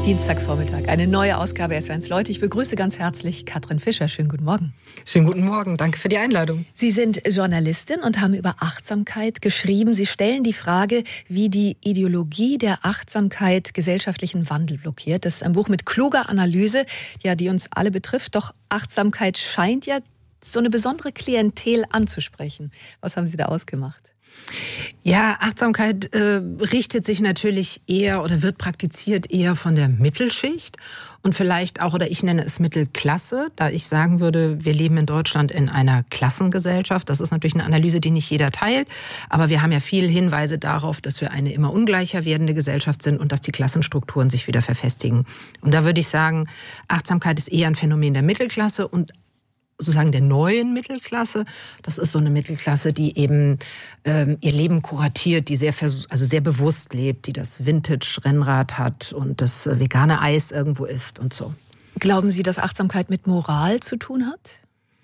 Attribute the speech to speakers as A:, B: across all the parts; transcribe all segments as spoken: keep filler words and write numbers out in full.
A: Dienstagvormittag, eine neue Ausgabe S W R eins Leute. Ich begrüße ganz herzlich Katrin Fischer. Schönen guten Morgen.
B: Schönen guten Morgen, danke für die Einladung.
A: Sie sind Journalistin und haben über Achtsamkeit geschrieben. Sie stellen die Frage, wie die Ideologie der Achtsamkeit gesellschaftlichen Wandel blockiert. Das ist ein Buch mit kluger Analyse, ja, die uns alle betrifft. Doch Achtsamkeit scheint ja so eine besondere Klientel anzusprechen. Was haben Sie da ausgemacht?
B: Ja, Achtsamkeit äh, richtet sich natürlich eher oder wird praktiziert eher von der Mittelschicht und vielleicht auch, oder ich nenne es Mittelklasse, da ich sagen würde, wir leben in Deutschland in einer Klassengesellschaft. Das ist natürlich eine Analyse, die nicht jeder teilt, aber wir haben ja viele Hinweise darauf, dass wir eine immer ungleicher werdende Gesellschaft sind und dass die Klassenstrukturen sich wieder verfestigen. Und da würde ich sagen, Achtsamkeit ist eher ein Phänomen der Mittelklasse und sozusagen der neuen Mittelklasse. Das ist so eine Mittelklasse, die eben ähm, ihr Leben kuratiert, die sehr vers- also sehr bewusst lebt, die das Vintage-Rennrad hat und das vegane Eis irgendwo isst und so.
A: Glauben Sie, dass Achtsamkeit mit Moral zu tun hat?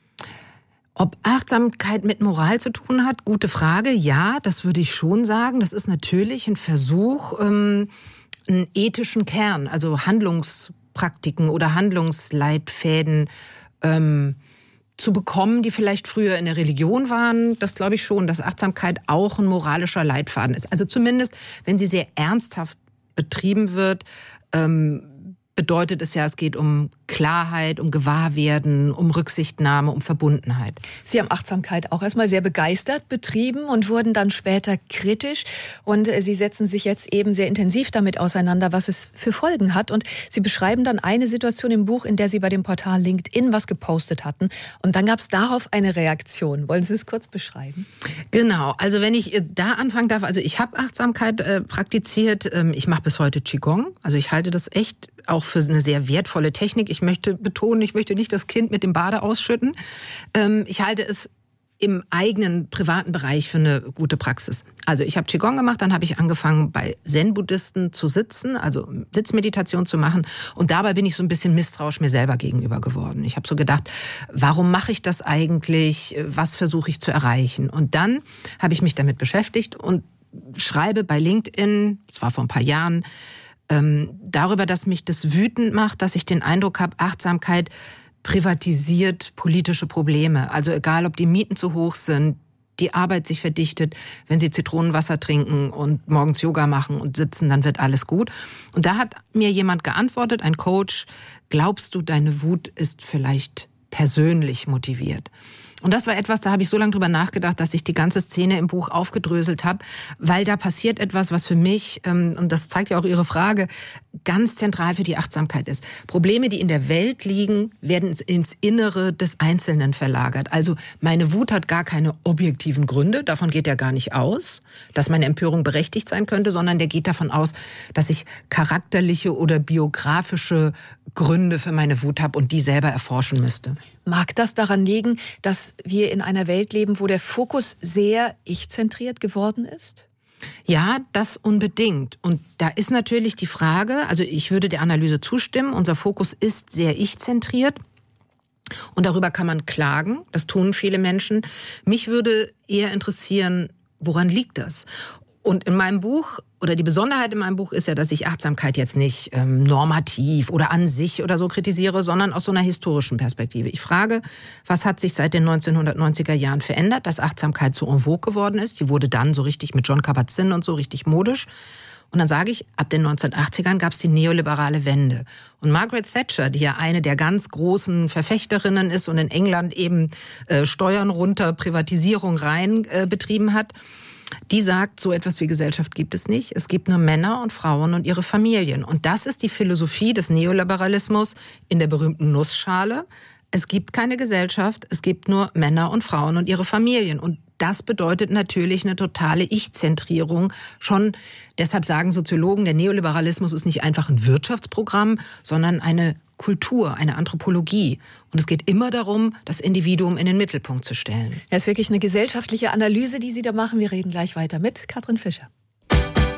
B: Ob Achtsamkeit mit Moral zu tun hat? Gute Frage. Ja, das würde ich schon sagen. Das ist natürlich ein Versuch, ähm, einen ethischen Kern, also Handlungspraktiken oder Handlungsleitfäden ähm, zu bekommen, die vielleicht früher in der Religion waren. Das glaube ich schon, dass Achtsamkeit auch ein moralischer Leitfaden ist. Also zumindest, wenn sie sehr ernsthaft betrieben wird, ähm, bedeutet es ja, es geht um Klarheit, um Gewahrwerden, um Rücksichtnahme, um Verbundenheit.
A: Sie haben Achtsamkeit auch erstmal sehr begeistert betrieben und wurden dann später kritisch. Und Sie setzen sich jetzt eben sehr intensiv damit auseinander, was es für Folgen hat. Und Sie beschreiben dann eine Situation im Buch, in der Sie bei dem Portal LinkedIn was gepostet hatten. Und dann gab es darauf eine Reaktion. Wollen Sie es kurz beschreiben?
B: Genau, also wenn ich da anfangen darf, also ich habe Achtsamkeit äh, praktiziert. Ähm, ich mache bis heute Qigong. Also ich halte das echt auch für eine sehr wertvolle Technik. Ich möchte betonen, ich möchte nicht das Kind mit dem Bade ausschütten. Ähm, ich halte es im eigenen privaten Bereich für eine gute Praxis. Also ich habe Qigong gemacht, dann habe ich angefangen bei Zen-Buddhisten zu sitzen, also Sitzmeditation zu machen. Und dabei bin ich so ein bisschen misstrauisch mir selber gegenüber geworden. Ich habe so gedacht, warum mache ich das eigentlich? Was versuche ich zu erreichen? Und dann habe ich mich damit beschäftigt und schreibe bei LinkedIn, das war vor ein paar Jahren, ähm, darüber, dass mich das wütend macht, dass ich den Eindruck habe, Achtsamkeit privatisiert politische Probleme. Also egal, ob die Mieten zu hoch sind, die Arbeit sich verdichtet, wenn Sie Zitronenwasser trinken und morgens Yoga machen und sitzen, dann wird alles gut. Und da hat mir jemand geantwortet, ein Coach, glaubst du, deine Wut ist vielleicht persönlich motiviert? Und das war etwas, da habe ich so lange drüber nachgedacht, dass ich die ganze Szene im Buch aufgedröselt habe, weil da passiert etwas, was für mich, und das zeigt ja auch Ihre Frage, ganz zentral für die Achtsamkeit ist. Probleme, die in der Welt liegen, werden ins Innere des Einzelnen verlagert. Also meine Wut hat gar keine objektiven Gründe, davon geht er gar nicht aus, dass meine Empörung berechtigt sein könnte, sondern der geht davon aus, dass ich charakterliche oder biografische Gründe für meine Wut habe und die selber erforschen müsste.
A: Mag das daran liegen, dass wir in einer Welt leben, wo der Fokus sehr ich-zentriert geworden ist?
B: Ja, das unbedingt. Und da ist natürlich die Frage, also ich würde der Analyse zustimmen, unser Fokus ist sehr ich-zentriert. Und darüber kann man klagen, das tun viele Menschen. Mich würde eher interessieren, woran liegt das? Und in meinem Buch, oder die Besonderheit in meinem Buch ist ja, dass ich Achtsamkeit jetzt nicht ähm, normativ oder an sich oder so kritisiere, sondern aus so einer historischen Perspektive. Ich frage, was hat sich seit den neunzehnhundertneunziger Jahren verändert, dass Achtsamkeit so en vogue geworden ist? Die wurde dann so richtig mit John Kabat-Zinn und so richtig modisch. Und dann sage ich, ab den neunzehnhundertachtzigern gab es die neoliberale Wende. Und Margaret Thatcher, die ja eine der ganz großen Verfechterinnen ist und in England eben äh, Steuern runter, Privatisierung rein äh, betrieben hat, die sagt, so etwas wie Gesellschaft gibt es nicht. Es gibt nur Männer und Frauen und ihre Familien. Und das ist die Philosophie des Neoliberalismus in der berühmten Nussschale. Es gibt keine Gesellschaft, es gibt nur Männer und Frauen und ihre Familien. Und das bedeutet natürlich eine totale Ich-Zentrierung. Schon deshalb sagen Soziologen, der Neoliberalismus ist nicht einfach ein Wirtschaftsprogramm, sondern eine Kultur, eine Anthropologie. Und es geht immer darum, das Individuum in den Mittelpunkt zu stellen.
A: Ja, es ist wirklich eine gesellschaftliche Analyse, die Sie da machen. Wir reden gleich weiter mit Katrin Fischer.